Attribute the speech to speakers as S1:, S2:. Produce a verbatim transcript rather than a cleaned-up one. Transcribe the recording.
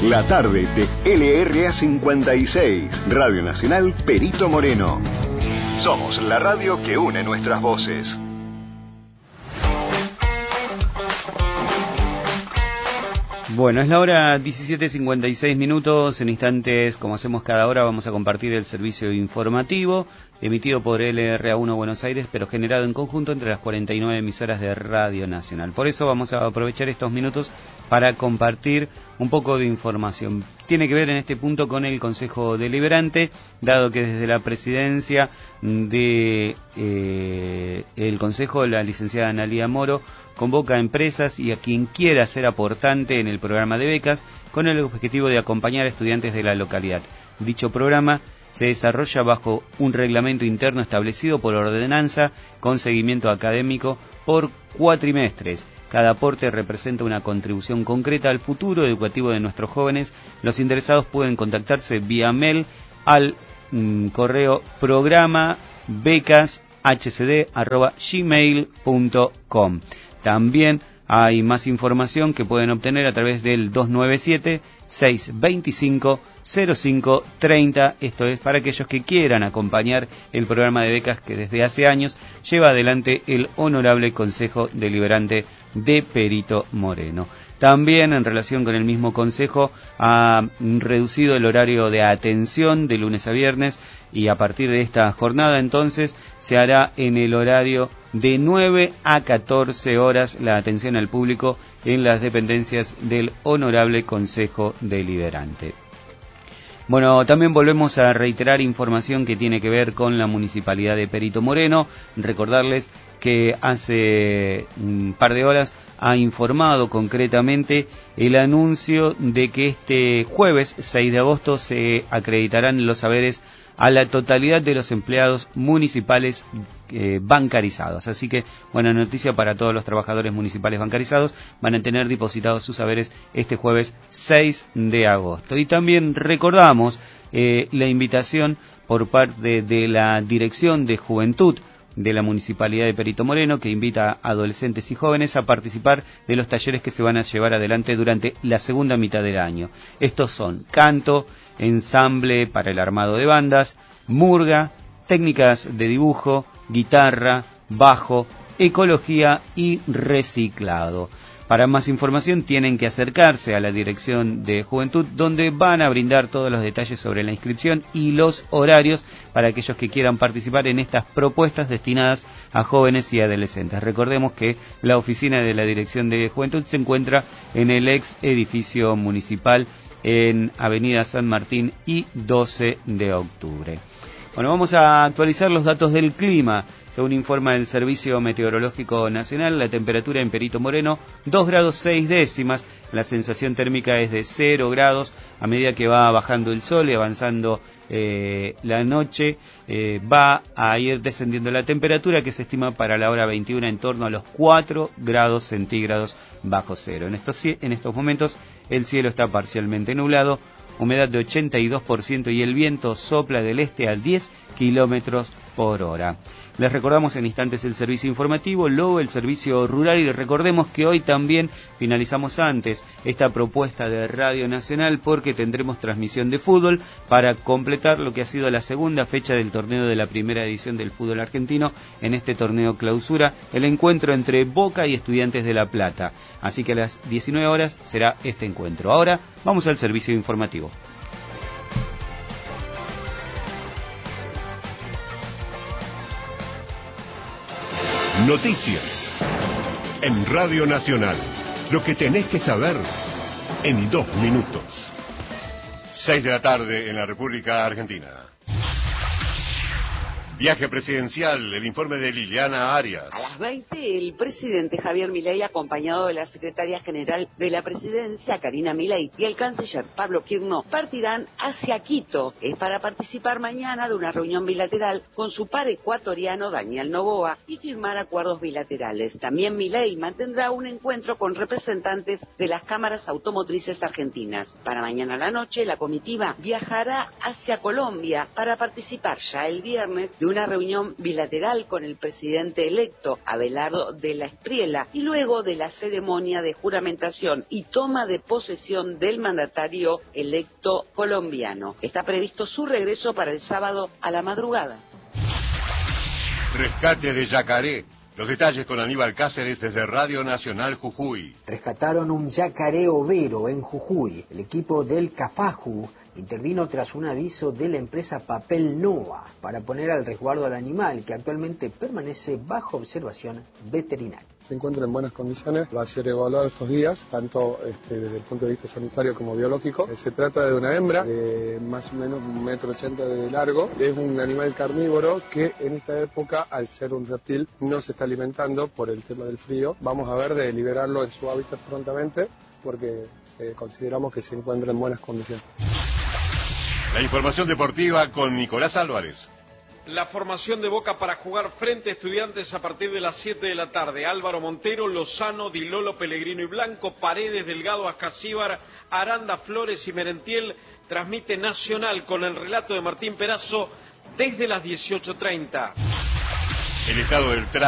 S1: La tarde de L R A cincuenta y seis, Radio Nacional Perito Moreno. Somos la radio que une nuestras voces.
S2: Bueno, es la hora diecisiete cincuenta y seis minutos. En instantes, como hacemos cada hora, vamos a compartir el servicio informativo emitido por L R A uno Buenos Aires, pero generado en conjunto entre las cuarenta y nueve emisoras de Radio Nacional. Por eso vamos a aprovechar estos minutos para compartir un poco de información. Tiene que ver en este punto con el Consejo Deliberante, dado que desde la presidencia de eh, el Consejo, la licenciada Analía Moro convoca a empresas y a quien quiera ser aportante en el programa de becas con el objetivo de acompañar a estudiantes de la localidad. Dicho programa se desarrolla bajo un reglamento interno establecido por ordenanza con seguimiento académico por cuatrimestres. Cada aporte representa una contribución concreta al futuro educativo de nuestros jóvenes. Los interesados pueden contactarse vía mail al mm, correo programa becas h c d arroba gmail punto com. También hay más información que pueden obtener a través del dos nueve siete, seis dos cinco, cero cinco tres cero. Esto es para aquellos que quieran acompañar el programa de becas que desde hace años lleva adelante el Honorable Consejo Deliberante de Perito Moreno. También, en relación con el mismo consejo, ha reducido el horario de atención de lunes a viernes y a partir de esta jornada entonces se hará en el horario de nueve a catorce horas la atención al público en las dependencias del Honorable Consejo Deliberante. Bueno, también volvemos a reiterar información que tiene que ver con la Municipalidad de Perito Moreno. Recordarles que hace un par de horas ha informado concretamente el anuncio de que este jueves seis de agosto se acreditarán los saberes a la totalidad de los empleados municipales eh, bancarizados. Así que buena noticia para todos los trabajadores municipales bancarizados, van a tener depositados sus saberes este jueves seis de agosto. Y también recordamos eh, la invitación por parte de la Dirección de Juventud de la Municipalidad de Perito Moreno, que invita a adolescentes y jóvenes a participar de los talleres que se van a llevar adelante durante la segunda mitad del año. Estos son canto, ensamble para el armado de bandas, murga, técnicas de dibujo, guitarra, bajo, ecología y reciclado. Para más información tienen que acercarse a la Dirección de Juventud, donde van a brindar todos los detalles sobre la inscripción y los horarios para aquellos que quieran participar en estas propuestas destinadas a jóvenes y adolescentes. Recordemos que la oficina de la Dirección de Juventud se encuentra en el ex edificio municipal en Avenida San Martín y doce de octubre. Bueno, vamos a actualizar los datos del clima. Según informa el Servicio Meteorológico Nacional, la temperatura en Perito Moreno, dos grados seis décimas. La sensación térmica es de cero grados. A medida que va bajando el sol y avanzando eh, la noche, eh, va a ir descendiendo la temperatura, que se estima para la hora veintiuna en torno a los cuatro grados centígrados bajo cero. En estos, en estos momentos el cielo está parcialmente nublado, humedad de ochenta y dos por ciento y el viento sopla del este a diez kilómetros por hora. Les recordamos en instantes el servicio informativo, luego el servicio rural, y recordemos que hoy también finalizamos antes esta propuesta de Radio Nacional porque tendremos transmisión de fútbol para completar lo que ha sido la segunda fecha del torneo de la primera edición del fútbol argentino. En este torneo clausura el encuentro entre Boca y Estudiantes de La Plata. Así que a las diecinueve horas será este encuentro. Ahora vamos al servicio informativo.
S1: Noticias en Radio Nacional. Lo que tenés que saber en dos minutos. Seis de la tarde en la República Argentina. Viaje presidencial, el informe de Liliana Arias.
S3: A las veinte, el presidente Javier Milei, acompañado de la secretaria general de la presidencia, Karina Milei, y el canciller Pablo Quirno, partirán hacia Quito. Es para participar mañana de una reunión bilateral con su par ecuatoriano, Daniel Noboa, y firmar acuerdos bilaterales. También Milei mantendrá un encuentro con representantes de las cámaras automotrices argentinas. Para mañana a la noche, la comitiva viajará hacia Colombia para participar ya el viernes de una reunión bilateral con el presidente electo, Abelardo de la Espriella, y luego de la ceremonia de juramentación y toma de posesión del mandatario electo colombiano. Está previsto su regreso para el sábado a la madrugada.
S1: Rescate de yacaré. Los detalles con Aníbal Cáceres desde Radio Nacional Jujuy.
S4: Rescataron un yacaré overo en Jujuy. El equipo del Cafaju intervino tras un aviso de la empresa Papel Noa para poner al resguardo al animal, que actualmente permanece bajo observación veterinaria.
S5: Se encuentra en buenas condiciones, va a ser evaluado estos días, tanto este, desde el punto de vista sanitario como biológico. Se trata de una hembra de más o menos un metro ochenta de largo. Es un animal carnívoro que en esta época, al ser un reptil, no se está alimentando por el tema del frío. Vamos a ver de liberarlo en su hábitat prontamente, porque eh, consideramos que se encuentra en buenas condiciones.
S1: La información deportiva con Nicolás Álvarez.
S6: La formación de Boca para jugar frente a Estudiantes a partir de las siete de la tarde. Álvaro Montero, Lozano, Di Lolo, Pellegrino y Blanco, Paredes, Delgado, Ascasíbar, Aranda, Flores y Merentiel. Transmite Nacional con el relato de Martín Perazo desde las dieciocho treinta.
S1: El estado del tráfico.